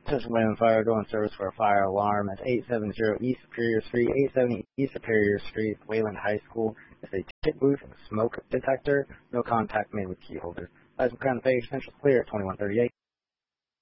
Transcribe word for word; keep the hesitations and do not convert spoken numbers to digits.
Attention Wayland Fire, going service for a fire alarm at eight seventy East Superior Street, eight seventy East Superior Street, Wayland High School. It's a ticket booth and smoke detector. No contact made with key holder. License crown page, central clear at twenty-one thirty-eight.